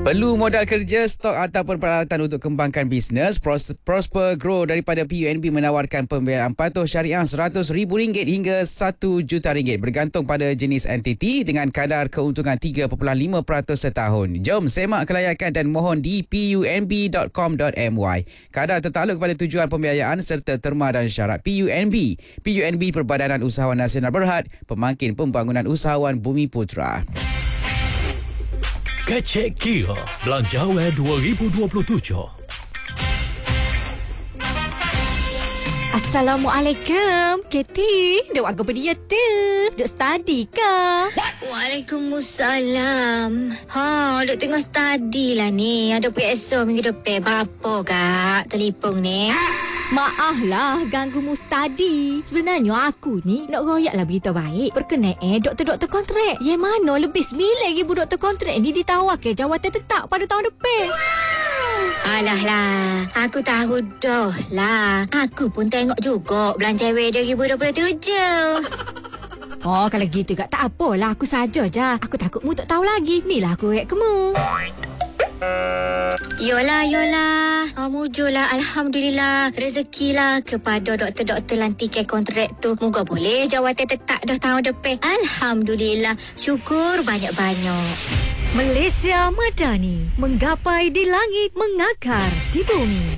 Perlu modal kerja, stok ataupun peralatan untuk kembangkan bisnes? Prosper Grow daripada PUNB menawarkan pembiayaan patuh syariah RM100,000 hingga RM1 juta bergantung pada jenis entiti dengan kadar keuntungan 3.5% setahun. Jom semak kelayakan dan mohon di punb.com.my. Kadar tertakluk kepada tujuan pembiayaan serta terma dan syarat. PUNB Perbadanan Usahawan Nasional Berhad, Pemangkin Pembangunan Usahawan Bumiputera. Kecek Kira Belanjawan 2027. Assalamualaikum, Katie. Duk apa dia tu? Duk study ke? Waalaikumsalam. Duk tengok study lah ni. Ada PSO minggu depan. Berapa kak telefon ni? Maaf lah ganggu mu study. Sebenarnya aku ni nak royaklah berita baik berkenaan doktor-doktor kontrak. Yang mana lebih 9,000 doktor kontrak ni ditawarkan jawatan tetap pada tahun depan. Alah lah, aku tahu dah lah. Aku pun tengok juga belanja 2027. Kalau gitu kak tak apalah, aku saja je. Aku takut mu tak tahu lagi. Ni lah aku royak ke mu. Yolah. Mujurlah. Alhamdulillah. Rezekilah kepada doktor-doktor lantikan kontrak tu. Moga boleh jawatan tetap dah tahun depan. Alhamdulillah. Syukur banyak-banyak. Malaysia Madani, menggapai di langit, mengakar di bumi.